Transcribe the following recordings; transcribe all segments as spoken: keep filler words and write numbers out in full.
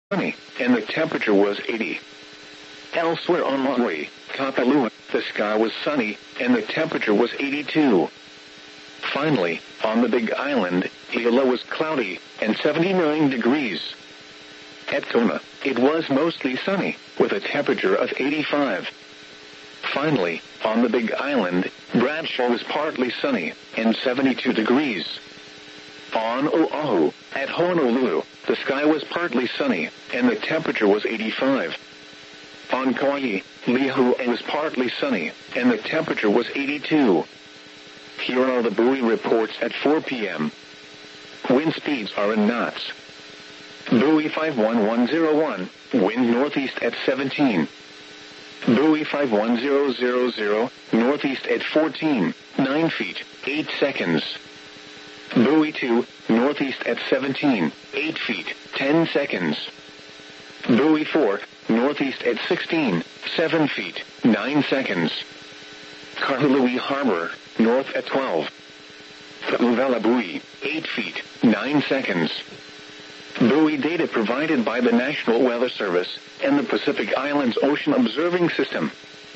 sunny, and the temperature was eighty. Elsewhere on Maui, Kapalua, the sky was sunny, and the temperature was eighty-two. Finally, on the Big Island, Hilo was cloudy, and seventy-nine degrees. At Kona, it was mostly sunny, with a temperature of eighty-five. Finally, on the Big Island, Bradshaw was partly sunny, and seventy-two degrees. On Oahu, at Honolulu, the sky was partly sunny, and the temperature was eighty-five. On Kauai, Lihue was partly sunny, and the temperature was eighty-two. Here are the buoy reports at four p.m. Wind speeds are in knots. Buoy five one one zero one, wind northeast at seventeen. Buoy five one zero zero zero, northeast at fourteen, nine feet, eight seconds. Buoy two, northeast at seventeen, eight feet, ten seconds. Buoy four, northeast at sixteen, seven feet, nine seconds. Kahului Harbor, north at twelve. Ka'uvela buoy, eight feet, nine seconds. Buoy data provided by the National Weather Service and the Pacific Islands Ocean Observing System.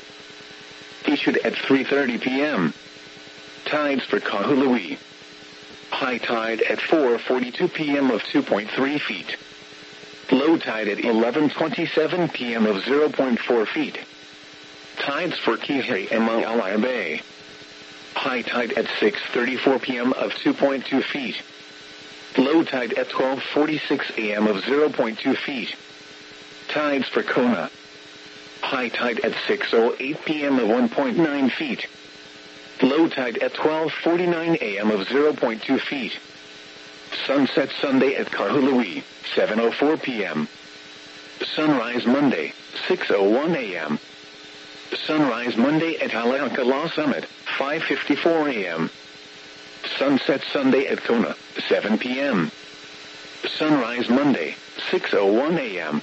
Issued at three thirty p.m. Tides for Kahului. High tide at four forty-two p.m. of two point three feet. Low tide at eleven twenty-seven p.m. of zero point four feet. Tides for Kihei and Maalaea Bay. High tide at six thirty-four p.m. of two point two feet. Low tide at twelve forty-six a.m. of zero point two feet. Tides for Kona. High tide at six oh eight p.m. of one point nine feet. Low tide at twelve forty-nine a.m. of zero point two feet. Sunset Sunday at Kahului, seven oh four p.m. Sunrise Monday, six oh one a.m. Sunrise Monday at Haleakala Summit, five fifty-four a.m. Sunset Sunday at Kona, seven p.m. Sunrise Monday, six oh one a.m.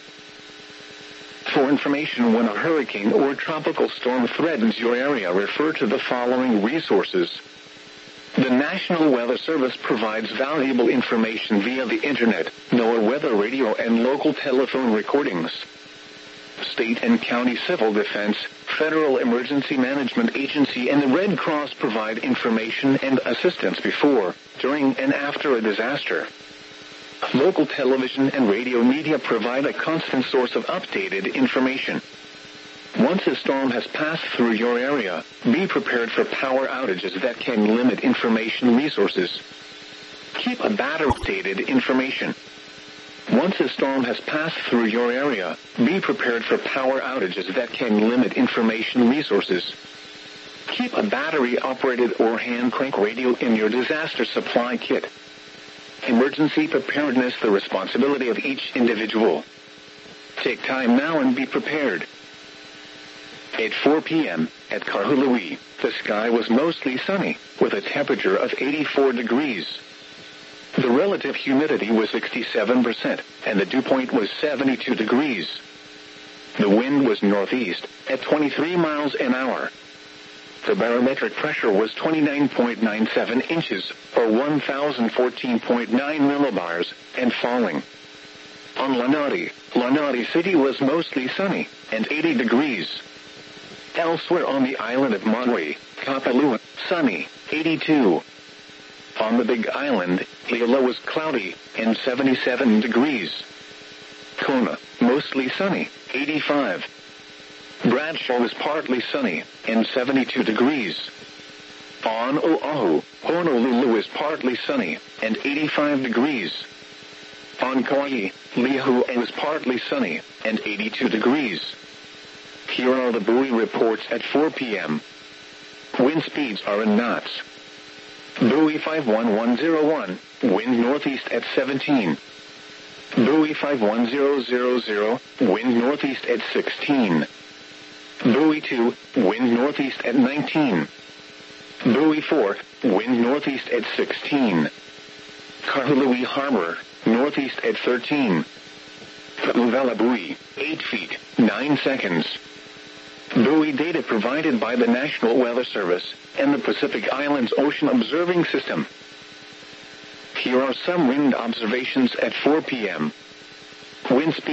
For information when a hurricane or tropical storm threatens your area, refer to the following resources. The National Weather Service provides valuable information via the Internet, NOAA weather radio and local telephone recordings. State and county civil defense, Federal Emergency Management Agency and the Red Cross provide information and assistance before, during and after a disaster. Local television and radio media provide a constant source of updated information. Once a storm has passed through your area, be prepared for power outages that can limit information resources. Keep a battery updated information. Once a storm has passed through your area, be prepared for power outages that can limit information resources. Keep a battery-operated or hand-crank radio in your disaster supply kit. Emergency preparedness, the responsibility of each individual. Take time now and be prepared. At four p.m., at Kahului, the sky was mostly sunny, with a temperature of eighty-four degrees. The relative humidity was sixty-seven percent, and the dew point was seventy-two degrees. The wind was northeast, at twenty-three miles an hour. The barometric pressure was twenty-nine point nine seven inches, or one thousand fourteen point nine millibars, and falling. On Lanai, Lanai City was mostly sunny, and eighty degrees. Elsewhere on the island of Maui, Kapalua, sunny, eighty-two. On the Big Island, Hilo was cloudy, and seventy-seven degrees. Kona, mostly sunny, eighty-five. Bradshaw was partly sunny, and seventy-two degrees. On Oahu, Honolulu is partly sunny, and eighty-five degrees. On Kauai, Lihue was partly sunny, and eighty-two degrees. Here are the buoy reports at four p.m. Wind speeds are in knots. Buoy five one one zero one, wind northeast at seventeen. Buoy five one zero zero zero, wind northeast at sixteen. Buoy two, wind northeast at nineteen. Buoy four, wind northeast at sixteen. Kahului Harbor, northeast at thirteen. Ka'uvela buoy, eight feet, nine seconds. Buoy data provided by the National Weather Service and the Pacific Islands Ocean Observing System. Here are some wind observations at four p.m. Wind speed